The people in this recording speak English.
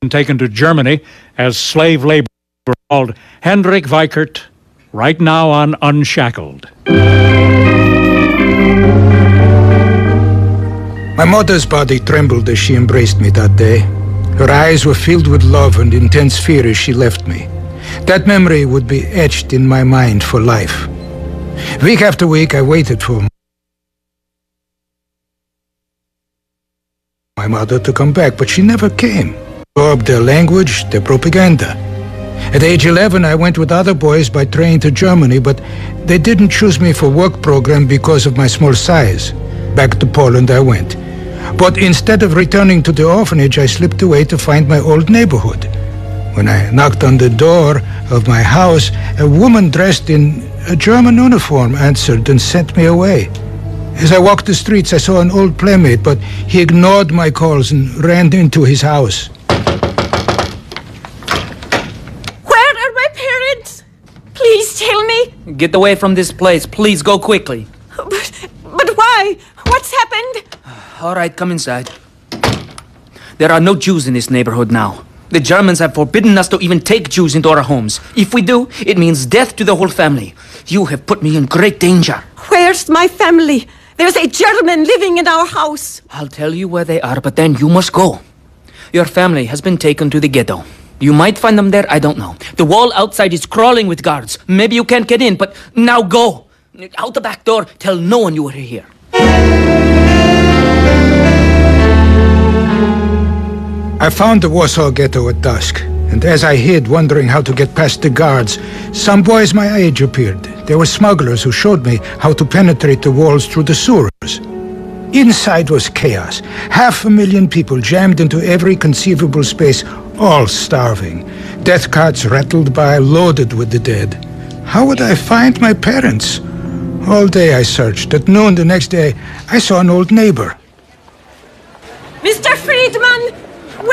taken to Germany as slave labor called Hendrik Weikert, right now on Unshackled. My mother's body trembled as she embraced me that day. Her eyes were filled with love and intense fear as she left me. That memory would be etched in my mind for life. Week after week, I waited for my mother to come back, but she never came. Absorbed their language, their propaganda. At age 11, I went with other boys by train to Germany, but they didn't choose me for work program because of my small size. Back to Poland I went. But instead of returning to the orphanage, I slipped away to find my old neighborhood. When I knocked on the door of my house, a woman dressed in a German uniform answered and sent me away. As I walked the streets, I saw an old playmate, but he ignored my calls and ran into his house. Where are my parents? Please tell me. Get away from this place. Please go quickly. But why? What's happened? All right, come inside. There are no Jews in this neighborhood now. The Germans have forbidden us to even take Jews into our homes. If we do, it means death to the whole family. You have put me in great danger. Where's my family? There's a German living in our house. I'll tell you where they are, but then you must go. Your family has been taken to the ghetto. You might find them there, I don't know. The wall outside is crawling with guards. Maybe you can't get in, but now go. Out the back door, tell no one you were here. I found the Warsaw Ghetto at dusk, and as I hid, wondering how to get past the guards, some boys my age appeared. They were smugglers who showed me how to penetrate the walls through the sewers. Inside was chaos. 500,000 people jammed into every conceivable space, all starving. Death carts rattled by, loaded with the dead. How would I find my parents? All day I searched. At noon the next day, I saw an old neighbor. Mr. Friedman,